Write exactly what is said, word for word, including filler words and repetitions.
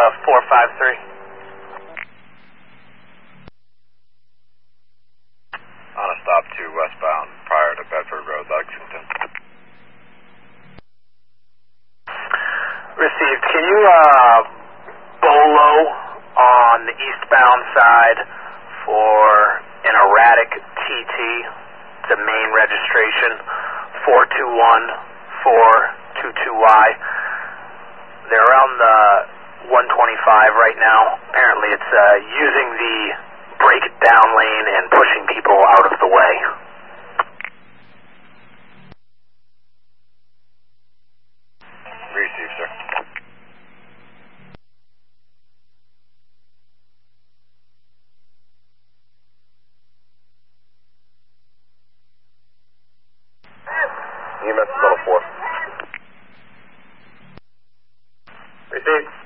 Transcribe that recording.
four five three. On a stop two westbound prior to Bedford Road, Lexington. Received. Can you uh, bolo on the eastbound side for an erratic T T? It's a main registration, four two one four two two Y. They're around the one twenty-five right now. Apparently it's uh, using the break it down lane and pushing people out of the way. Receive, sir. E M S level four. Receive.